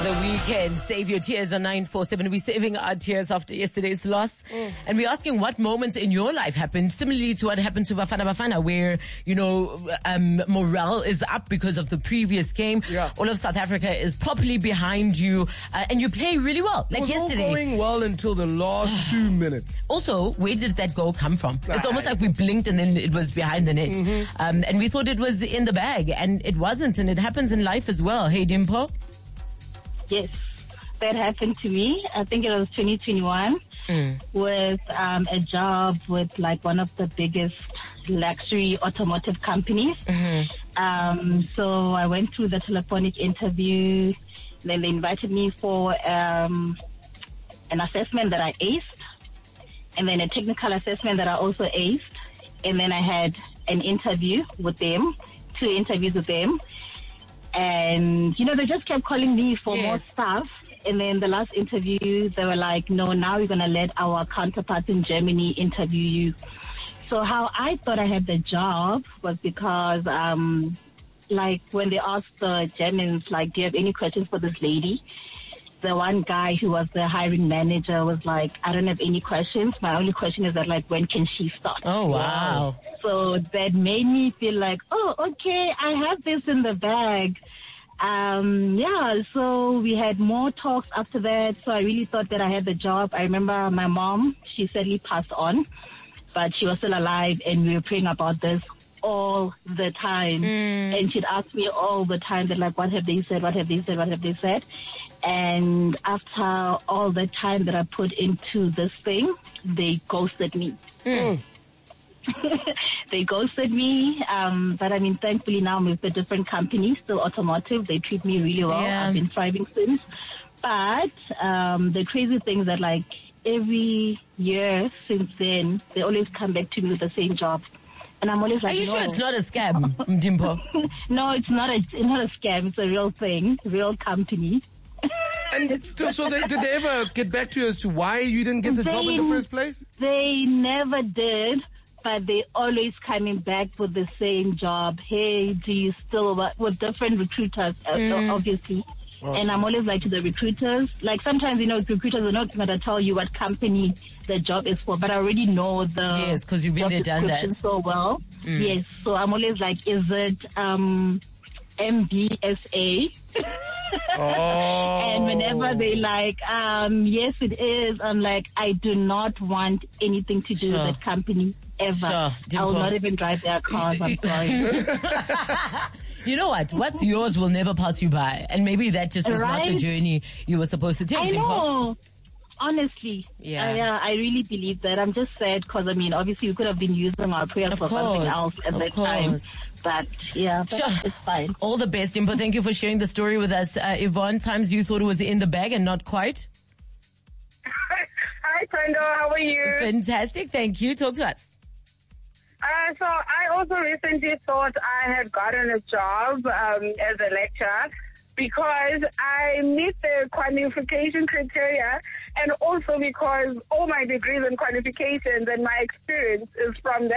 The Weeknd, Save Your Tears on 947. We're saving our tears after yesterday's loss. And we're asking what moments in your life happened, similarly to what happened to Bafana Bafana, where, morale is up because of the previous game. Yeah. All of South Africa is properly behind you, and you play really well. Like yesterday. It was all going well until the last 2 minutes. Also, where did that goal come from? It's almost like we blinked and then it was behind the net. And we thought it was in the bag, and it wasn't, and it happens in life as well. Hey, Dimpo? Yes, that happened to me. I think it was 2021 with a job with like one of the biggest luxury automotive companies. So I went through the telephonic interview. Then they invited me for an assessment that I aced, and then a technical assessment that I also aced. And then I had an interview with them, 2 interviews with them. And, they just kept calling me for more stuff. And then the last interview, they were like, no, now we're going to let our counterparts in Germany interview you. So how I thought I had the job was because, when they asked the Germans, do you have any questions for this lady? The one guy who was the hiring manager was like, I don't have any questions. My only question is that, when can she start? Oh, wow. So that made me feel like, oh, okay, I have this in the bag. So we had more talks after that. So I really thought that I had the job. I remember my mom, she sadly passed on, but she was still alive, and we were praying about this all the time. And she'd ask me all the time that, what have they said? What have they said? What have they said? And after all the time that I put into this thing, they ghosted me. They ghosted me. But thankfully now I'm with a different company, still automotive. They treat me really well. Yeah. I've been thriving since. But the crazy thing is that every year since then, they always come back to me with the same job. And I'm always like, are you no. sure it's not a scam, Dimpo? No, it's not a scam. It's a real thing, real company. And so did they ever get back to you as to why you didn't get the job in the first place? They never did, but they always coming back with the same job. Hey, do you still work with different recruiters, obviously. Awesome. And I'm always to the recruiters, sometimes, recruiters are not going to tell you what company the job is for, but I already know the Yes, because you've been there, done that. So well. Yes, so I'm always is it MBSA? And whenever they yes, it is, I'm I do not want anything to do with that company ever. I will not even drive their cars. I'm sorry. You know what? What's yours will never pass you by. And maybe that just was not the journey you were supposed to take. I know. Honestly. Yeah. I really believe that. I'm just sad because, obviously we could have been using our prayers for something else at that time. But, it's fine. All the best, Dimpo. Thank you for sharing the story with us. Yvonne, times you thought it was in the bag and not quite. Hi, Tando. How are you? Fantastic. Thank you. Talk to us. So I also recently thought I had gotten a job as a lecturer because I meet the qualification criteria, and also because all my degrees and qualifications and my experience is from that.